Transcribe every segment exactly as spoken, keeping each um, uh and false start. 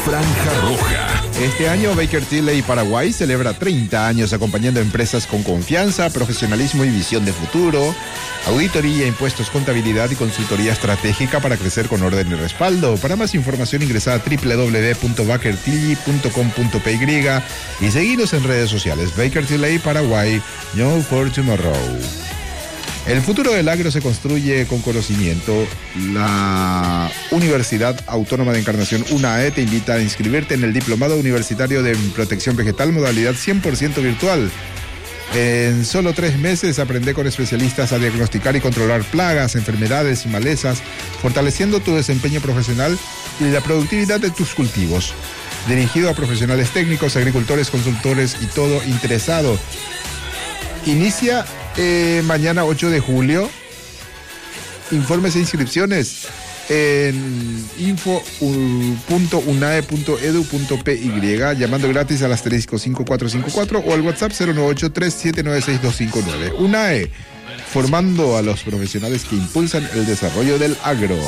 Franja Roja. Este año Baker Tilly Paraguay celebra treinta años acompañando a empresas con confianza, profesionalismo y visión de futuro, auditoría, impuestos, contabilidad y consultoría estratégica para crecer con orden y respaldo. Para más información ingresa a doble u doble u doble u punto baker tilly punto com punto p y y seguinos en redes sociales. Baker Tilly Paraguay, Know for Tomorrow. El futuro del agro se construye con conocimiento. La Universidad Autónoma de Encarnación, UNAE, te invita a inscribirte en el Diplomado Universitario de Protección Vegetal, modalidad cien por ciento virtual. En solo tres meses aprende con especialistas a diagnosticar y controlar plagas, enfermedades y malezas, fortaleciendo tu desempeño profesional y la productividad de tus cultivos. Dirigido a profesionales técnicos, agricultores, consultores y todo interesado. Inicia eh, mañana ocho de julio. Informes e inscripciones en info punto unae punto edu punto p y, llamando gratis al asterisco cinco cuatro cinco cuatro o al WhatsApp cero nueve ocho tres siete nueve seis dos cinco nueve. UNAE, formando a los profesionales que impulsan el desarrollo del agro.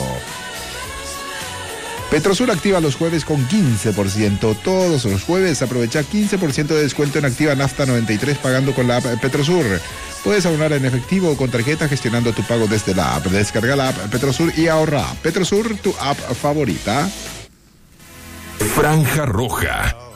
Petrosur activa los jueves con quince por ciento. Todos los jueves aprovecha quince por ciento de descuento en Activa Nafta noventa y tres pagando con la app Petrosur. Puedes abonar en efectivo o con tarjeta gestionando tu pago desde la app. Descarga la app Petrosur y ahorra. Petrosur, tu app favorita. Franja Roja.